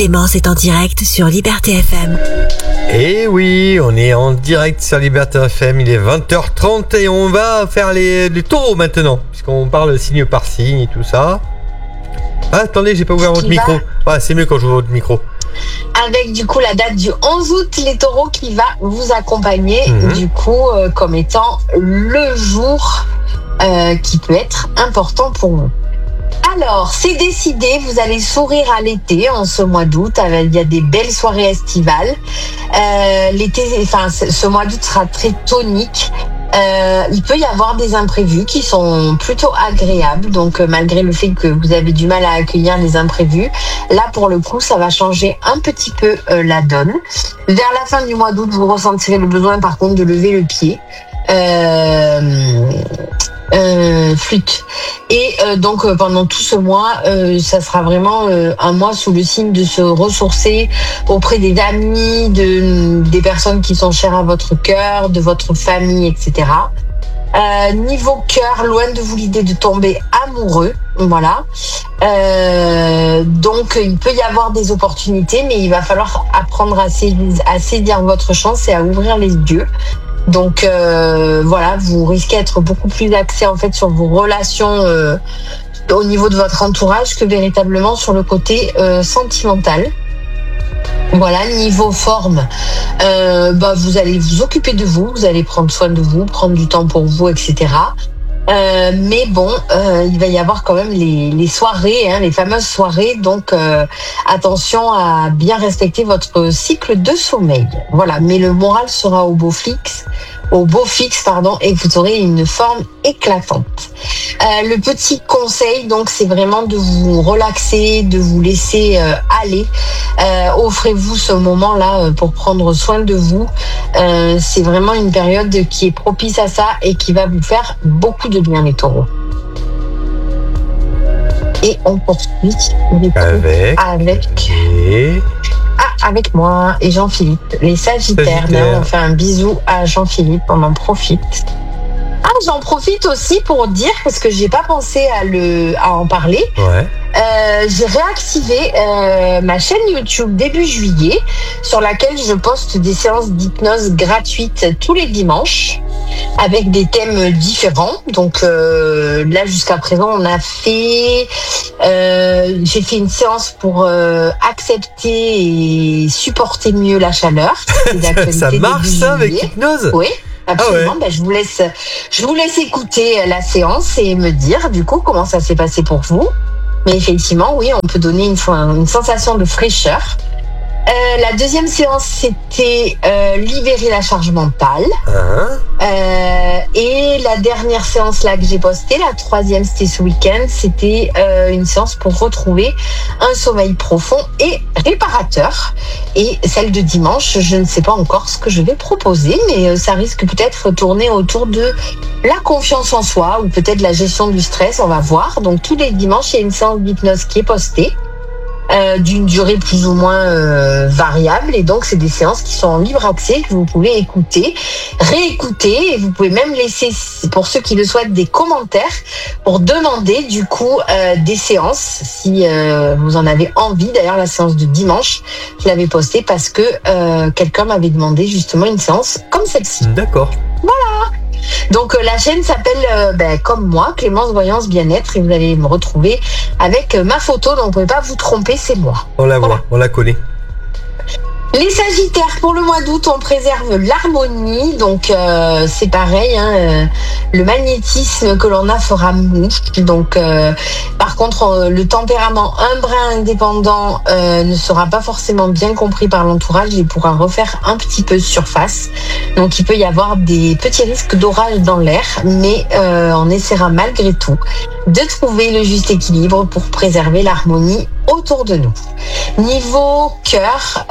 Clémence est en direct sur Liberté FM. Et oui, on est en direct sur Liberté FM, il est 20h30 et on va faire les taureaux maintenant, puisqu'on parle signe par signe et tout ça. Ah, attendez, j'ai pas ouvert votre micro. Ah, c'est mieux quand j'ouvre votre micro. Avec du coup la date du 11 août, les taureaux qui va vous accompagner du coup comme étant le jour qui peut être important pour vous. Alors, c'est décidé, vous allez sourire à l'été en ce mois d'août. Il y a des belles soirées estivales. Ce mois d'août sera très tonique. Il peut y avoir des imprévus qui sont plutôt agréables. Donc, malgré le fait que vous avez du mal à accueillir les imprévus, là, pour le coup, ça va changer un petit peu la donne. Vers la fin du mois d'août, vous ressentirez le besoin, par contre, de lever le pied. Flûte. Et donc pendant tout ce mois, ça sera vraiment un mois sous le signe de se ressourcer auprès des amis, des personnes qui sont chères à votre cœur, de votre famille, etc. Niveau cœur, loin de vous l'idée de tomber amoureux, voilà. Donc il peut y avoir des opportunités, mais il va falloir apprendre à saisir votre chance et à ouvrir les yeux. Donc voilà, vous risquez d'être beaucoup plus axé en fait sur vos relations au niveau de votre entourage que véritablement sur le côté sentimental. Voilà, niveau forme, vous allez vous occuper de vous, vous allez prendre soin de vous, prendre du temps pour vous, etc. Mais bon, il va y avoir quand même les soirées, les fameuses soirées. Donc attention à bien respecter votre cycle de sommeil. Voilà, mais le moral sera au beau fixe, et vous aurez une forme éclatante. Le petit conseil, donc, c'est vraiment de vous relaxer, de vous laisser aller. Offrez-vous ce moment-là pour prendre soin de vous. C'est vraiment une période qui est propice à ça et qui va vous faire beaucoup de bien, les taureaux. Et on poursuit avec moi et Jean-Philippe, les Sagittaires. Là, on fait un bisou à Jean-Philippe, on en profite. J'en profite aussi pour dire, parce que j'ai pas pensé à en parler. Ouais. J'ai réactivé ma chaîne YouTube début juillet, sur laquelle je poste des séances d'hypnose gratuites tous les dimanches, avec des thèmes différents. Donc là, jusqu'à présent, j'ai fait une séance pour accepter et supporter mieux la chaleur. Ça marche ça avec l'hypnose ? Oui. Absolument. Ah ouais. Je vous laisse écouter la séance et me dire du coup comment ça s'est passé pour vous. Mais effectivement, oui, on peut donner une sensation de fraîcheur. La deuxième séance, c'était libérer la charge mentale. Et la dernière séance là que j'ai postée, la troisième, c'était ce week-end, c'était une séance pour retrouver un sommeil profond et réparateur. Et celle de dimanche, je ne sais pas encore ce que je vais proposer, mais ça risque peut-être de tourner autour de la confiance en soi ou peut-être la gestion du stress, on va voir. Donc tous les dimanches, il y a une séance d'hypnose qui est postée. D'une durée plus ou moins variable, et donc c'est des séances qui sont en libre accès, que vous pouvez écouter, réécouter, et vous pouvez même laisser, pour ceux qui le souhaitent, des commentaires pour demander du coup des séances si vous en avez envie. D'ailleurs, la séance de dimanche, je l'avais postée parce que quelqu'un m'avait demandé justement une séance comme celle-ci. D'accord. Voilà. Donc la chaîne s'appelle comme moi, Clémence Voyance Bien-être, et vous allez me retrouver avec ma photo, donc vous ne pouvez pas vous tromper, c'est moi. On la voit, on la connaît. Les Sagittaires, pour le mois d'août, on préserve l'harmonie, donc c'est pareil, le magnétisme que l'on a fera mou. Donc, par contre, le tempérament un brin indépendant ne sera pas forcément bien compris par l'entourage et pourra refaire un petit peu surface. Donc, il peut y avoir des petits risques d'orage dans l'air, mais on essaiera malgré tout de trouver le juste équilibre pour préserver l'harmonie autour de nous. Niveau cœur,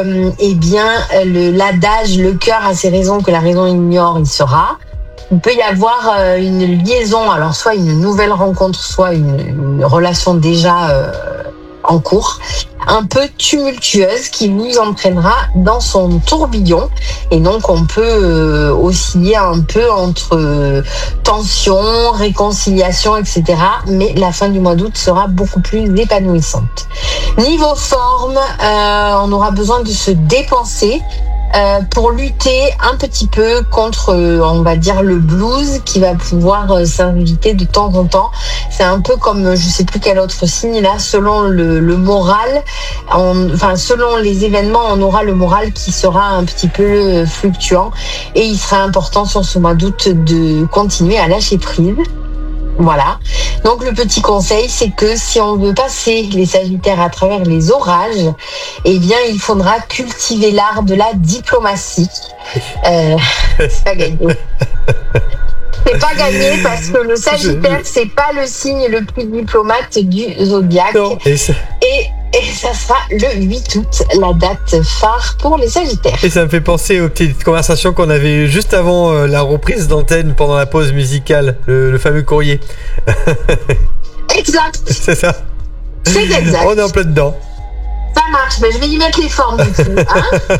l'adage, le cœur a ses raisons que la raison ignore, il sera. Il peut y avoir une liaison, alors soit une nouvelle rencontre, soit une relation déjà en cours, un peu tumultueuse, qui nous entraînera dans son tourbillon. Et donc on peut osciller un peu entre tension, réconciliation, etc. Mais la fin du mois d'août sera beaucoup plus épanouissante. Niveau forme, on aura besoin de se dépenser pour lutter un petit peu contre, on va dire, le blues qui va pouvoir s'inviter de temps en temps. C'est un peu comme, je sais plus quel autre signe là, selon le moral, selon les événements, on aura le moral qui sera un petit peu fluctuant et il sera important sur ce mois d'août de continuer à lâcher prise. Voilà. Donc le petit conseil, c'est que si on veut passer les Sagittaires à travers les orages, eh bien il faudra cultiver l'art de la diplomatie. C'est pas gagné. C'est pas gagné parce que le Sagittaire, c'est pas le signe le plus diplomate du zodiaque. Non, Et ça sera le 8 août, la date phare pour les Sagittaires. Et ça me fait penser aux petites conversations qu'on avait eues juste avant la reprise d'antenne pendant la pause musicale, le fameux courrier. Exact. C'est ça. C'est exact. On est en plein dedans. Ça marche, mais je vais y mettre les formes du coup. Hein.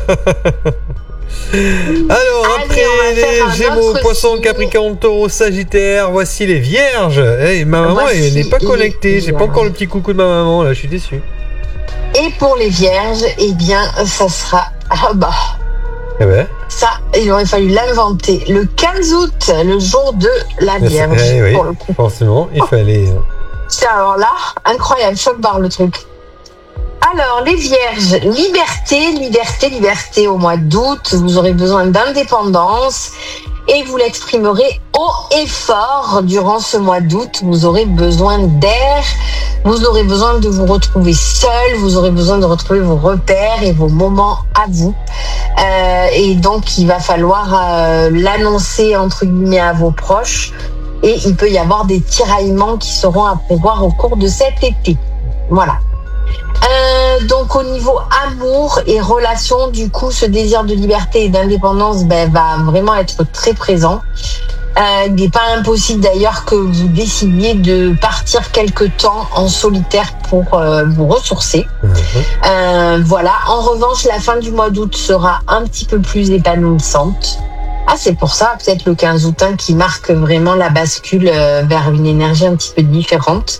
Alors, après les Gémeaux, Poissons, Capricorne, Taureau, Sagittaire, voici les Vierges. Hey, ma maman, elle n'est pas connectée. J'ai pas encore le petit coucou de ma maman, là, je suis déçu. Et pour les Vierges, eh bien, ça sera... Eh ben. Ça, il aurait fallu l'inventer. Le 15 août, le jour de la Vierge. Oui, pour le coup. Forcément, il fallait... Tiens, alors là, incroyable, choc barre le truc. Alors, les Vierges, liberté au mois d'août. Vous aurez besoin d'indépendance et vous l'exprimerez haut et fort durant ce mois d'août. Vous aurez besoin d'air, vous aurez besoin de vous retrouver seul, vous aurez besoin de retrouver vos repères et vos moments à vous. Et donc, il va falloir l'annoncer, entre guillemets, à vos proches. Et il peut y avoir des tiraillements qui seront à prévoir au cours de cet été. Voilà. Donc au niveau amour et relation, du coup, ce désir de liberté et d'indépendance va vraiment être très présent. Il n'est pas impossible d'ailleurs que vous décidiez de partir quelque temps en solitaire pour vous ressourcer. Voilà. En revanche, la fin du mois d'août sera un petit peu plus épanouissante. Ah, c'est pour ça, peut-être le 15 août qui marque vraiment la bascule vers une énergie un petit peu différente.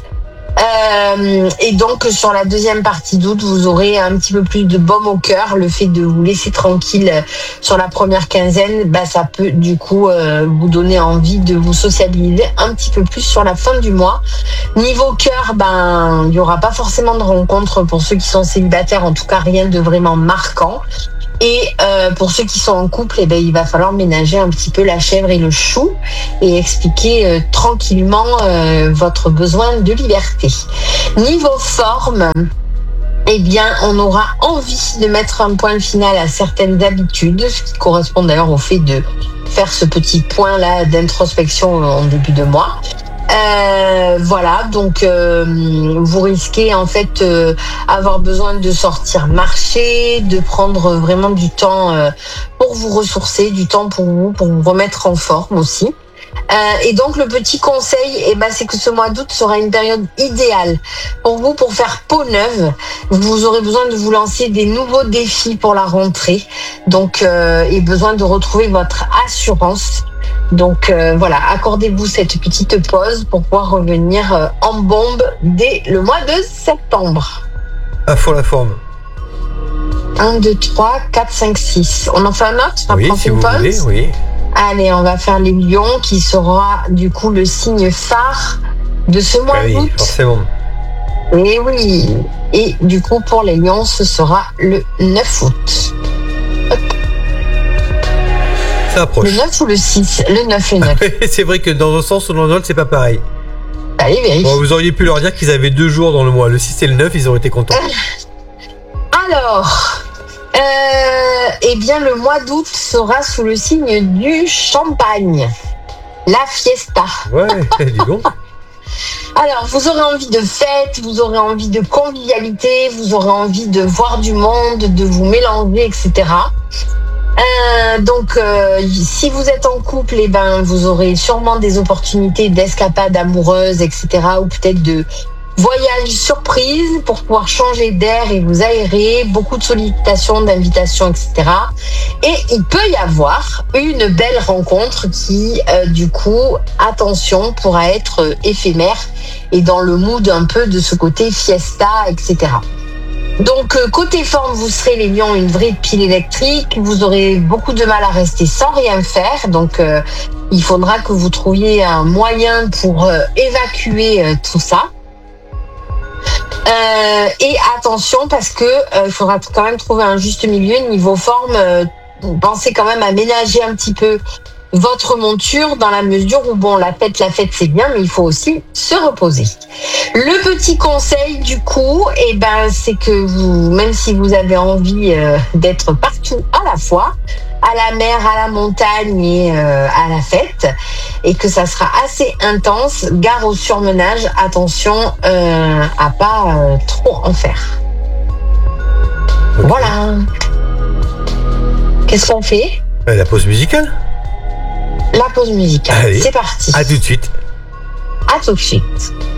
Et donc sur la deuxième partie d'août, vous aurez un petit peu plus de baume au cœur. Le fait de vous laisser tranquille sur la première quinzaine, ça peut du coup vous donner envie de vous sociabiliser un petit peu plus sur la fin du mois. Niveau cœur, il n'y aura pas forcément de rencontres pour ceux qui sont célibataires, en tout cas rien de vraiment marquant. Et pour ceux qui sont en couple, il va falloir ménager un petit peu la chèvre et le chou et expliquer tranquillement votre besoin de liberté. Niveau forme, on aura envie de mettre un point final à certaines habitudes, ce qui correspond d'ailleurs au fait de faire ce petit point-là d'introspection en début de mois. Voilà, donc vous risquez en fait avoir besoin de sortir marcher, de prendre vraiment du temps pour vous ressourcer, du temps pour vous remettre en forme aussi. Et donc le petit conseil, c'est que ce mois d'août sera une période idéale pour vous pour faire peau neuve. Vous aurez besoin de vous lancer des nouveaux défis pour la rentrée, donc et besoin de retrouver votre assurance. Donc voilà, accordez-vous cette petite pause pour pouvoir revenir en bombe dès le mois de septembre. À fond la forme. 1, 2, 3, 4, 5, 6. On en fait un autre? Oui, si vous voulez, oui. Allez, on va faire les lions, qui sera du coup le signe phare de ce mois d'août. Oui, forcément. Et oui. Et du coup, pour les lions, ce sera le 9 août. Hop. Ça approche. Le 9 ou le 6? Le 9. C'est vrai que dans un sens ou dans l'autre, c'est pas pareil. Allez, vérifiez. Bon, vous auriez pu leur dire qu'ils avaient 2 jours dans le mois. Le 6 et le 9, ils auraient été contents. Alors, le mois d'août sera sous le signe du champagne. La fiesta. Ouais, dis donc. Alors, vous aurez envie de fête, vous aurez envie de convivialité, vous aurez envie de voir du monde, de vous mélanger, etc. Donc, si vous êtes en couple, vous aurez sûrement des opportunités d'escapades amoureuses, etc. Ou peut-être de voyages surprises pour pouvoir changer d'air et vous aérer, beaucoup de sollicitations, d'invitations, etc. Et il peut y avoir une belle rencontre qui, du coup, attention, pourra être éphémère et dans le mood un peu de ce côté fiesta, etc. Donc côté forme, vous serez les lions une vraie pile électrique, vous aurez beaucoup de mal à rester sans rien faire, donc il faudra que vous trouviez un moyen pour évacuer tout ça. Et attention parce que il faudra quand même trouver un juste milieu niveau forme. Pensez quand même à ménager un petit peu votre monture dans la mesure où bon la fête c'est bien, mais il faut aussi se reposer. Le petit conseil du coup, c'est que vous, même si vous avez envie d'être partout à la fois, à la mer, à la montagne et à la fête, et que ça sera assez intense, gare au surmenage, attention à pas trop en faire. Okay. Voilà. Qu'est-ce qu'on fait ? La pause musicale ? La pause musicale. Allez, c'est parti. À tout de suite. À tout de suite.